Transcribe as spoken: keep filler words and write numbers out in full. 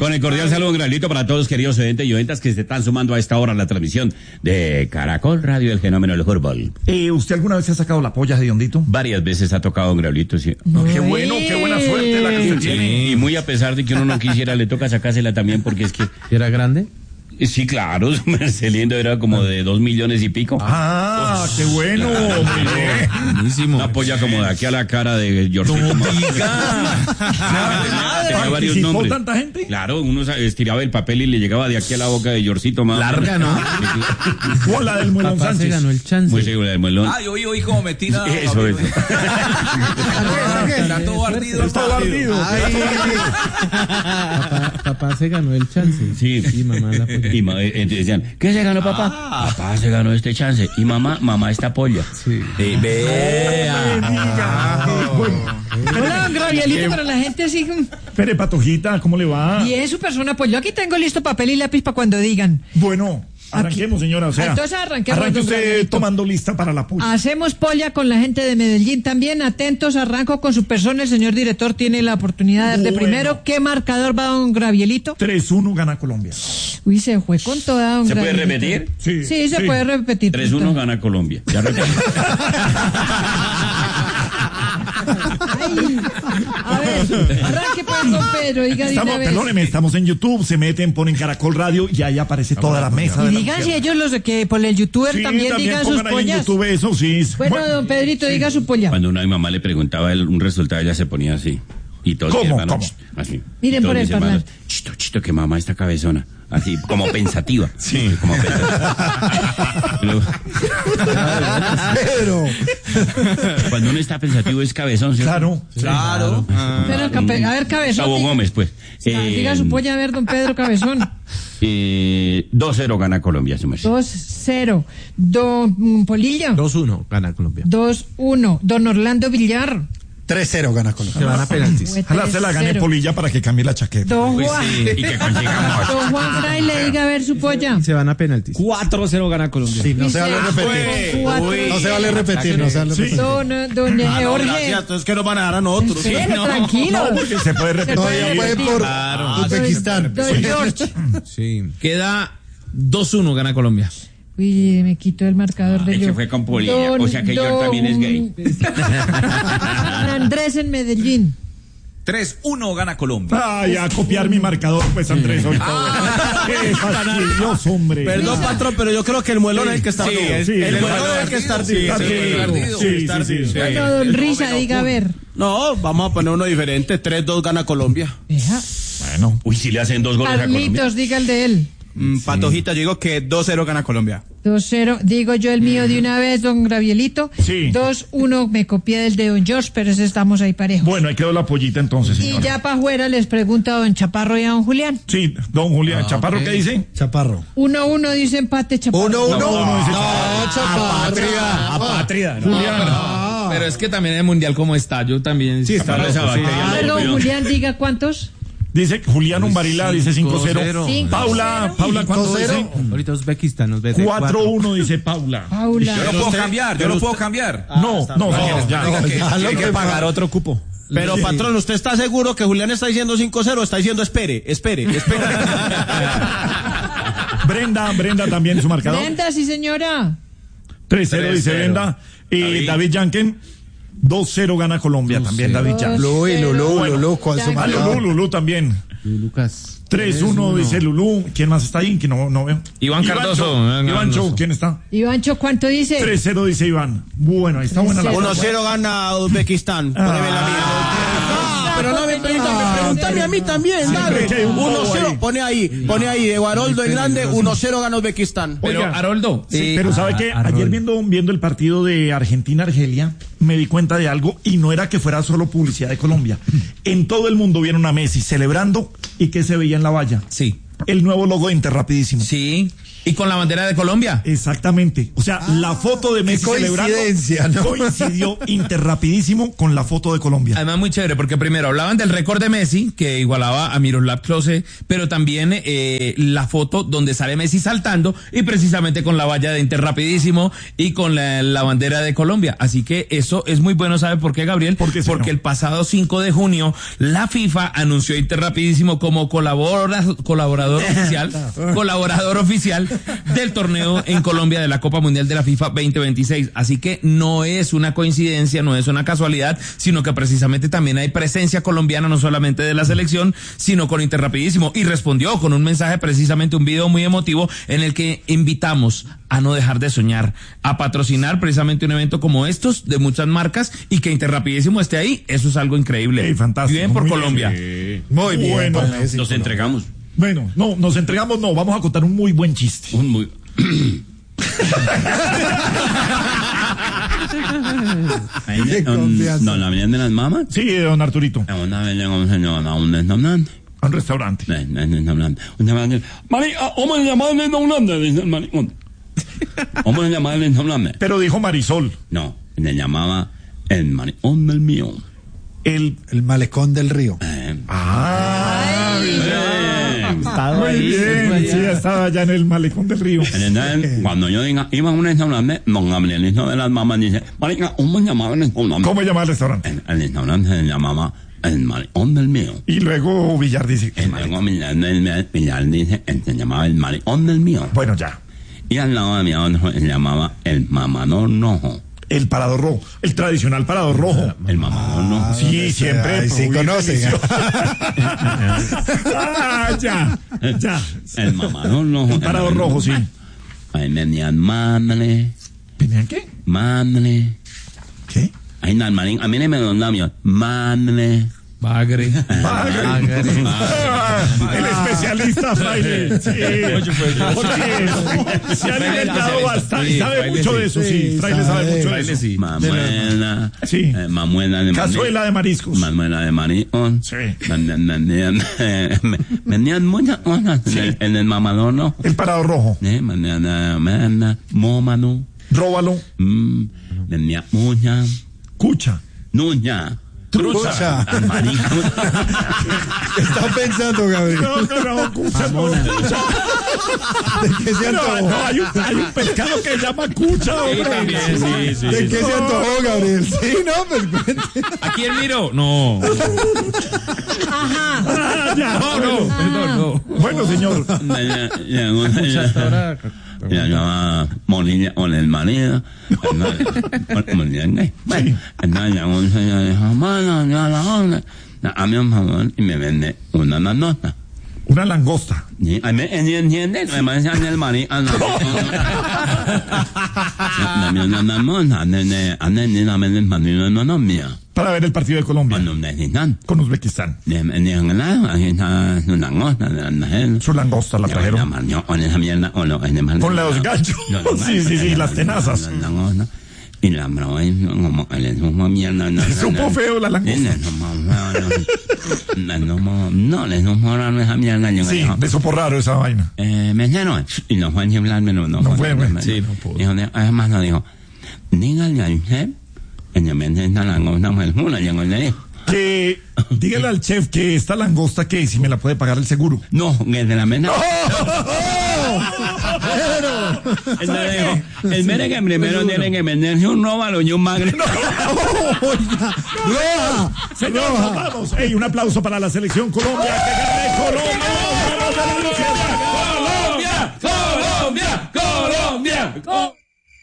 Con el cordial saludo, un granito para todos, queridos oyentes y oyentas que se están sumando a esta hora a la transmisión de Caracol Radio, el fenómeno del fútbol. Eh, ¿Usted alguna vez se ha sacado la polla de Hediondito? Varias veces ha tocado un graulito, sí. No, qué bueno, qué buena suerte la que usted Sí, tiene. y muy a pesar de que uno no quisiera, le toca sacársela también porque es que... ¿Era grande? Sí, claro, Marcelino era como de dos millones y pico. Ah, qué bueno. Muy bien. Buenísimo. Una polla como de aquí a la cara de Georgito. No Tenía varios ¿Participó nombres. tanta gente? Claro, uno estiraba el papel y le llegaba de aquí a la boca de Georgito más. Larga, ¿no? O la del Muelón Papá se Sánchez. ganó el chance. Muy seguro del melón. Ah, yo oí, oí como me tira. Eso es. Está todo ardido. Está ardido. Papá, papá se ganó el chance. Sí. Y mamá la polla. Y ma- eh, decían, ¿qué se ganó papá? Ah. Papá se ganó este chance. Y mamá, mamá esta polla. Sí. Eh, vea. Hola, don Gabrielito, para la gente así. Pere Patojita, ¿cómo le va? Bien, su persona, pues yo aquí tengo listo papel y lápiz para cuando digan. Bueno, arranquemos, señora. O sea, Entonces arranquemos, arranque don usted Gabrielito. tomando lista para la puya. Hacemos polla con la gente de Medellín también. Atentos, arranco con su persona. El señor director tiene la oportunidad de Bueno. primero. ¿Qué marcador va, don Gabrielito? tres uno gana Colombia. Uy, se fue con toda, don ¿Se puede Gabrielito. repetir? Sí, Sí, se puede repetir. tres uno gana Colombia. Ya repetí. Ay, a ver, arranque pues, don Pedro. Diga de Estamos, una vez. perdóneme, estamos en YouTube, se meten, ponen Caracol Radio y ahí aparece toda la mesa. Y de la digan si mujer. ellos los de que por el youtuber Sí, también, digan sus pongan ahí en pollas. YouTube eso, sí. Bueno, don Pedrito, diga su polla. Cuando una mi mamá le preguntaba el- un resultado, ella se ponía así. Y todos ¿Cómo? mis hermanos, ¿Cómo? ch, así. Miren Y todos por el mis hermanos, parlante. chito, chito, que mamá está cabezona. Así, como pensativa. Sí. Como pensativa. Pero- Pero, Cuando uno está pensativo es cabezón, ¿cierto? claro. Claro. Pero, cape- a ver, cabezón. Gustavo diga- Gómez, pues. Ah, Eh, diga su polla, a ver, don Pedro Cabezón. eh, dos cero gana Colombia, su merced. dos cero. Don mm, Polilla. dos uno gana Colombia. dos uno. Don Orlando Villar. tres cero gana Colombia. Se van a penaltis. Fue Ojalá se la gane tres cero. Polilla para que cambie la chaqueta. Don Pues Juan. sí, y que consigamos. Don Juan Fraile, diga a ver su polla. Se van a penaltis. cuatro cero gana Colombia. Sí, no se Dice, vale repetir. cuatro. No se vale repetir, no se vale repetir. Don, eh, don eh, Jorge. entonces que nos van a dar a nosotros. Espere, tranquilo. No, porque se puede repetir. No, puede ya fue repetir. por Don- Uzbekistán. Don George. Sí. Queda dos uno gana Colombia. Uy, me quitó el marcador de Ese yo. fue con Polilla, o sea que George también es gay. Don Andrés en Medellín. tres uno gana Colombia. Ay, a copiar mi marcador, pues Andrés, hoy todo. Qué fastidioso, hombre. Perdón, patrón, pero yo creo que el muelón es el que está Sí, ardido. sí, el el muelón muelón es el que está Sí, ardido. sí, ardido. sí, sí, sí, sí. Bueno, don Risa, diga a ver. No, vamos a poner uno diferente. tres dos gana Colombia. Vea. Bueno, Uy, si le hacen dos goles a Colombia. Carlitos, diga el de él. Mm, Patojita, yo digo que dos cero gana Colombia. dos cero. Digo yo el mío de una vez, don Gravielito. Sí. dos uno. Me copié del de don George, pero ese estamos ahí parejos. bueno, ahí quedó la pollita entonces, Y señora. ya para afuera les pregunto a don Chaparro y a don Julián. Sí, don Julián Chaparro, ¿qué dice? Chaparro. uno uno dice empate, Chaparro. Uno, uno. No, no, ese No, Chaparro. Apátrida. Julián. Pero es que también el mundial como está, yo también. Sí, está Para esa loco, sí. bacteria, A ver, loco, don yo. Julián, diga cuántos. Dice Julián Umbarila, dice cinco cero. Cinco Paula, cero. Paula, ¿cuánto dice? Ahorita Uzbekistán nos ve de cuatro uno, dice Paula. Paula. Yo no puedo cambiar, yo no puedo cambiar. No, no, no, ya. Diga que- Ya lo tiene que Pagar otro cupo. Pero, patrón, ¿usted está seguro que Julián está diciendo cinco cero? Está diciendo espere, espere, espere. Brenda, Brenda también su marcador. Brenda, sí señora. tres cero dice Brenda. Y David. David Yanken, dos cero gana Colombia también, David Yanken. Luis, Lulú, Lulú, ¿cuál es su Ya, Ah, marcador? Lulú, Lulú también. Lucas. tres uno dice Lulú. ¿Quién más está ahí? Que no, no veo. Iván Cardoso. Iván Iván Cho, Cardoso. ¿quién está? Ivancho, ¿cuánto dice? tres cero dice Iván. Bueno, ahí está buena la Tres uno cosa. cero gana Uzbekistán. Pruebe la mía. Ah, pero no me preguntan, pregúntame a mí también, dale. que hay un uno bobo cero, ahí. pone ahí, pone ahí, de Guaroldo en grande, uno cero gana Uzbekistán. Pero, Oiga, Haroldo. Sí, eh, pero ¿sabe a- qué? a- Ayer Haroldo. viendo, viendo el partido de Argentina-Argelia, me di cuenta de algo y no era que fuera solo publicidad de Colombia. En todo el mundo vieron a Messi celebrando y que se veía en la valla. Sí. El nuevo logo de Inter, rapidísimo. Sí. Y con la bandera de Colombia. Exactamente. O sea, la foto de Messi celebrando coincidencia, ¿no? coincidió interrapidísimo con la foto de Colombia. Además, muy chévere, porque primero hablaban del récord de Messi, que igualaba a Miroslav Klose, pero también eh, la foto donde sale Messi saltando y precisamente con la valla de Interrapidísimo y con la, la bandera de Colombia. Así que eso es muy bueno, ¿sabe por qué, Gabriel? ¿Por qué, señor? Porque el pasado cinco de junio la FIFA anunció a Interrapidísimo como colabora, colaborador oficial, colaborador oficial del torneo en Colombia de la Copa Mundial de la FIFA veinte veintiséis. Así que no es una coincidencia, no es una casualidad, sino que precisamente también hay presencia colombiana, no solamente de la selección, sino con Interrapidísimo. Y respondió con un mensaje, precisamente un video muy emotivo, en el que invitamos a no dejar de soñar, a patrocinar precisamente un evento como estos de muchas marcas y que Interrapidísimo esté ahí. Eso es algo increíble. Ey, fantástico, Bien por muy Colombia. Sí. Muy bien. Bueno, para Messi, Nos Colombia. entregamos. Bueno, no, nos entregamos, no, vamos a contar un muy buen chiste. Un muy... Qué confianza. No, la venía de las mamas. Sí, don Arturito, Una vez llegó un señor a un restaurante. a un restaurante. Un restaurante. Un restaurante. Marica, ¿cómo se llama el restaurante? Dice el maricón. ¿Cómo se llama el restaurante? Pero dijo Marisol, No, le llamaba el maricón del mío. el... El malecón del río. Eh, Ah, eh, muy bien, sí, estaba allá en el malecón del río. Entonces, cuando yo diga, iba a un restaurante, don Gabrielito de las mamas dice, marica, ¿cómo se llamaba el restaurante? ¿Cómo se llama el restaurante? El, el restaurante se llamaba el maricón del mío. Y luego Villar dice, Y luego Villar, el- Villar dice, él se llamaba el maricón del mío. bueno, ya, Y al lado de mi otro se llamaba el mamador rojo. el parador rojo, el tradicional parador rojo. El mamador rojo. Sí, siempre. Ay, sí muy conocen. delicioso. Ah, ya, ya. El mamador rojo. El parador rojo, sí. Ahí venían madre, ¿Venían qué? madre. ¿Qué? Ahí no, el marín, a mí no me los labios. Madre. Bagre. Ah, el especialista fraile. Sí, porque se ha alimentado bastante y sabe mucho de eso, sí. Fraile sabe mucho de eso. sí. Mamuela. Sí. Eh, mamuela de Cazuela de mariscos. Mamuela de maricón. Sí. Vendían, vendían, vendían muchas cosas en, el, en el mamador, ¿no? El parador rojo. Eh, vendían, eh, vendían, mómano. Róbalo. Mm, vendían mucha. Cucha. Nuña. Trucha. Maricón. ¿Qué está pensando, Gabriel? No, no, no, cucha, no, cucha. ¿De qué se No, antojó? no, hay un, hay un pescado que se llama cucha, hombre. Sí, sí. ¿De qué se antojó, Gabriel? Sí, no, pues cuente. ¿A quién miro? No. Ah, ya. No, no, perdón, no. Bueno, señor. Llegó un señor. Ya llamaba Molina con el marido. Molina, bueno, entonces llegó un señor y dijo, bueno, ya la onda. Dame un favor y me vende una langosta. Una langosta. ¿Sí? Ay, ¿me entiende? Me parece en el marido. Dame una langosta. Ande, ande, ni dame el marido, no, no, mía. Para ver el partido de Colombia Cuando me necesitan. con Uzbekistán. Dijeron, aquí está su langosta. Su langosta la trajeron. Con esa mierda, con los Con los ganchos. Sí, sí, sí, las tenazas. Y la broma es como que le supo mierda. No, Supo feo la langosta. No, le supo raro esa mierda. Yo Sí, digo, me supo raro esa vaina. eh, me dijeron, y no fue a chiflarme, no, no, No fue, bueno. Sí, no pudo. Dijo, además no dijo, dígale al chef, que yo me esta langosta fue una, llegó y le dijo, Que dígale al chef que esta langosta que si me la puede pagar el seguro. no, que de la mena. Entonces dijo, el mene que primero tiene que venderse un róbalo y un magre. Señor, nos vamos. Ey, un aplauso para la selección Colombia. Que gane Colombia. ¡Vamos a la Colombia, Colombia, Colombia.